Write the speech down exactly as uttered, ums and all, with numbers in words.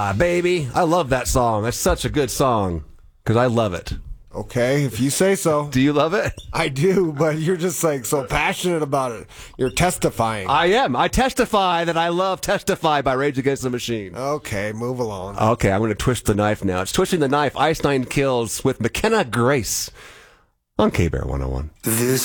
Ah, baby, I love that song. That's such a good song because I love it. Okay, if you say so. Do you love it? I do, but you're just like so passionate about it. You're testifying. I am. I testify that I love Testify by Rage Against the Machine. Okay, move along. Okay, I'm going to twist the knife now. It's Twisting the Knife, Ice Nine Kills with McKenna Grace on K-Bear one oh one. This